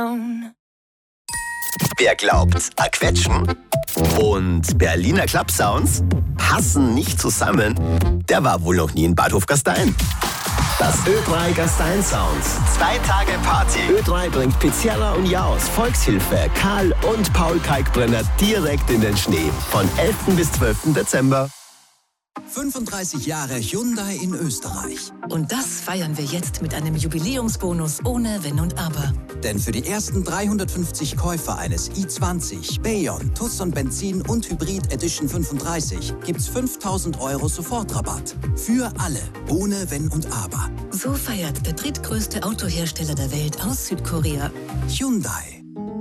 Wer glaubt, Quetschen und Berliner Club-Sounds passen nicht zusammen, der war wohl noch nie in Bad Hofgastein. Das Ö3 Gastein Sounds. 2 Tage Party. Ö3 bringt Pizzerra und Jaus, Volkshilfe, Karl und Paul Kalkbrenner direkt in den Schnee. Von 11. bis 12. Dezember. 35 Jahre Hyundai in Österreich. Und das feiern wir jetzt mit einem Jubiläumsbonus ohne Wenn und Aber. Denn für die ersten 350 Käufer eines i20, Bayon, Tucson Benzin und Hybrid Edition 35 gibt's 5.000 € Sofortrabatt. Für alle, ohne Wenn und Aber. So feiert der drittgrößte Autohersteller der Welt aus Südkorea. Hyundai.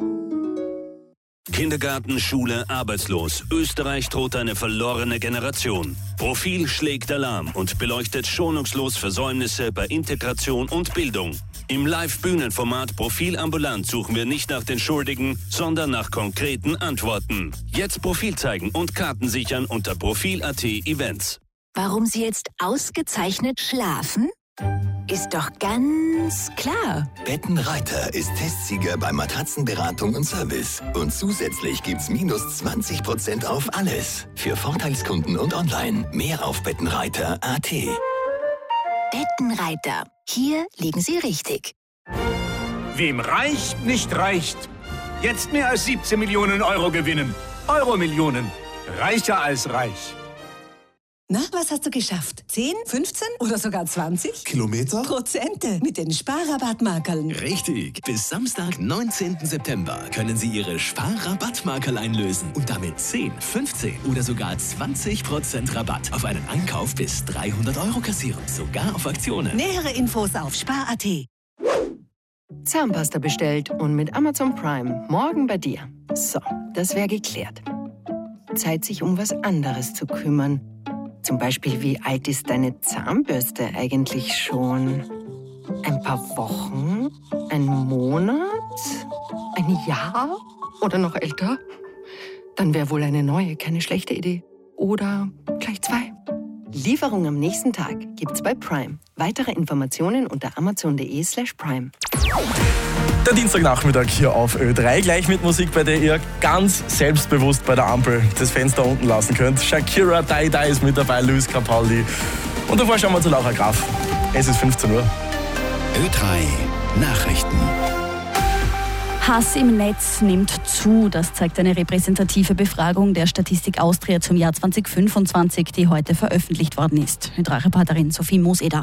Kindergarten, Schule, arbeitslos. Österreich droht eine verlorene Generation. Profil schlägt Alarm und beleuchtet schonungslos Versäumnisse bei Integration und Bildung. Im Live-Bühnenformat Profil ambulant suchen wir nicht nach den Schuldigen, sondern nach konkreten Antworten. Jetzt Profil zeigen und Karten sichern unter Profil.at Events. Warum Sie jetzt ausgezeichnet schlafen? Ist doch ganz klar. Bettenreiter ist Testsieger bei Matratzenberatung und Service. Und zusätzlich gibt's minus 20% auf alles. Für Vorteilskunden und online. Mehr auf Bettenreiter.at. Bettenreiter. Hier liegen Sie richtig. Wem reicht, nicht reicht. Jetzt mehr als 17 Millionen Euro gewinnen. Euro-Millionen. Reicher als reich. Na, was hast du geschafft? 10, 15 oder sogar 20? Kilometer? Prozente mit den Sparrabattmarkerln. Richtig. Bis Samstag, 19. September können Sie Ihre Sparrabattmarkerl einlösen und damit 10, 15 oder sogar 20% Rabatt auf einen Einkauf bis 300 € kassieren. Sogar auf Aktionen. Nähere Infos auf Spar.at. Zahnpasta bestellt und mit Amazon Prime morgen bei dir. So, das wäre geklärt. Zeit, sich um was anderes zu kümmern. Zum Beispiel, wie alt ist deine Zahnbürste eigentlich schon? Ein paar Wochen? Ein Monat? Ein Jahr? Oder noch älter? Dann wäre wohl eine neue keine schlechte Idee. Oder gleich 2. Lieferung am nächsten Tag gibt's bei Prime. Weitere Informationen unter amazon.de/prime. Der Dienstagnachmittag hier auf Ö3, gleich mit Musik, bei der ihr ganz selbstbewusst bei der Ampel das Fenster unten lassen könnt. Shakira, Die Die ist mit dabei, Luis Capaldi. Und davor schauen wir zu Laura Graf. Es ist 15 Uhr. Ö3 Nachrichten. Hass im Netz nimmt zu. Das zeigt eine repräsentative Befragung der Statistik Austria zum Jahr 2025, die heute veröffentlicht worden ist. Ö3-Reporterin Sophie Mooseder.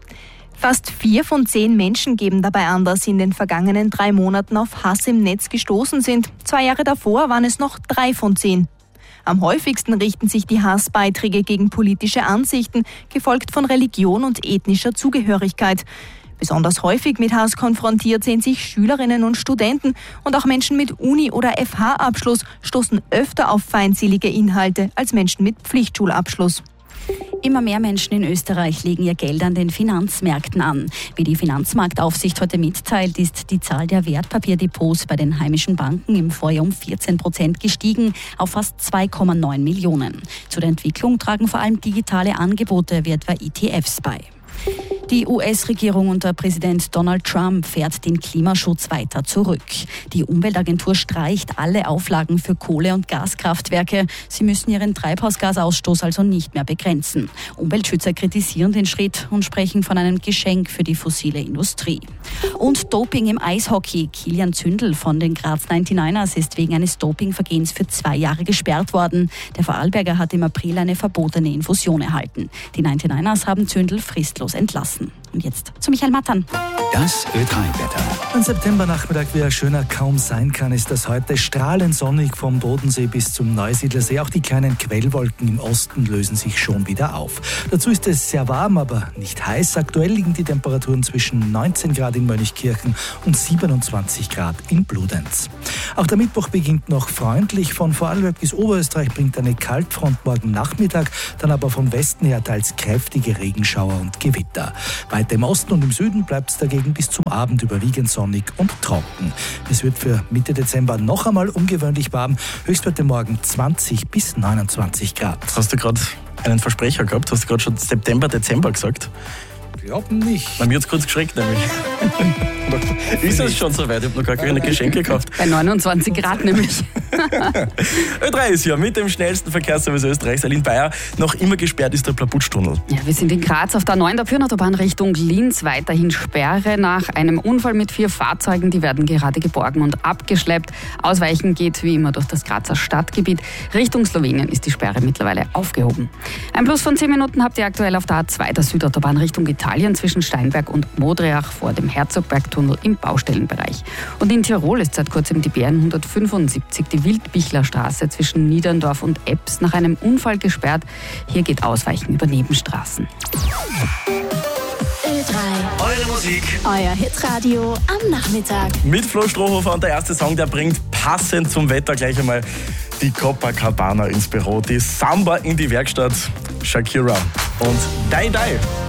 Fast 4 von 10 Menschen geben dabei an, dass sie in den vergangenen 3 Monaten auf Hass im Netz gestoßen sind. 2 Jahre davor waren es noch 3 von 10. Am häufigsten richten sich die Hassbeiträge gegen politische Ansichten, gefolgt von Religion und ethnischer Zugehörigkeit. Besonders häufig mit Hass konfrontiert sehen sich Schülerinnen und Studenten, und auch Menschen mit Uni- oder FH-Abschluss stoßen öfter auf feindselige Inhalte als Menschen mit Pflichtschulabschluss. Immer mehr Menschen in Österreich legen ihr Geld an den Finanzmärkten an. Wie die Finanzmarktaufsicht heute mitteilt, ist die Zahl der Wertpapierdepots bei den heimischen Banken im Vorjahr um 14% gestiegen auf fast 2,9 Millionen. Zu der Entwicklung tragen vor allem digitale Angebote wie etwa ETFs bei. Die US-Regierung unter Präsident Donald Trump fährt den Klimaschutz weiter zurück. Die Umweltagentur streicht alle Auflagen für Kohle- und Gaskraftwerke. Sie müssen ihren Treibhausgasausstoß also nicht mehr begrenzen. Umweltschützer kritisieren den Schritt und sprechen von einem Geschenk für die fossile Industrie. Und Doping im Eishockey. Kilian Zündel von den Graz 99ers ist wegen eines Dopingvergehens für 2 Jahre gesperrt worden. Der Vorarlberger hat im April eine verbotene Infusion erhalten. Die 99ers haben Zündel fristlos entlassen. Und jetzt zu Michael Mattern. Das Ö3-Wetter. Ein Septembernachmittag, wie er schöner kaum sein kann, ist das heute strahlend sonnig vom Bodensee bis zum Neusiedlersee. Auch die kleinen Quellwolken im Osten lösen sich schon wieder auf. Dazu ist es sehr warm, aber nicht heiß. Aktuell liegen die Temperaturen zwischen 19 Grad in Mönchkirchen und 27 Grad in Bludenz. Auch der Mittwoch beginnt noch freundlich. Von Vorarlberg bis Oberösterreich bringt eine Kaltfront morgen Nachmittag, dann aber von Westen her teils kräftige Regenschauer und Gewitter. Weiter im Osten und im Süden bleibt es dagegen bis zum Abend überwiegend sonnig und trocken. Es wird für Mitte Dezember noch einmal ungewöhnlich warm. Höchstwerte morgen 20 bis 29 Grad. Hast du gerade einen Versprecher gehabt? Hast du gerade schon September, Dezember gesagt? Glauben nicht. Bei mir hat es kurz geschreckt nämlich. Ist es schon soweit? Ich habe noch gar keine Geschenke gekauft. Bei 29 Grad nämlich. Ö3 ist ja mit dem schnellsten Verkehrsservice Österreichs, Aline Bayer. Noch immer gesperrt ist der Plaputstunnel. Ja, wir sind in Graz auf der 9. der Fürnautobahn Richtung Linz. Weiterhin Sperre nach einem Unfall mit 4 Fahrzeugen. Die werden gerade geborgen und abgeschleppt. Ausweichen geht wie immer durch das Grazer Stadtgebiet. Richtung Slowenien ist die Sperre mittlerweile aufgehoben. Ein Plus von 10 Minuten habt ihr aktuell auf der A2 der Südautobahn Richtung Italien zwischen Steinberg und Modriach vor dem Herzogbergtunnel im Baustellenbereich. Und in Tirol ist seit kurzem die BN 175, die Wildbichlerstraße zwischen Niederndorf und Ebbs, nach einem Unfall gesperrt. Hier geht Ausweichen über Nebenstraßen. Ö3. Eure Musik. Euer Hitradio am Nachmittag. Mit Flo Strohhofer und der erste Song, der bringt passend zum Wetter gleich einmal die Copacabana ins Büro, die Samba in die Werkstatt, Shakira und Die Die.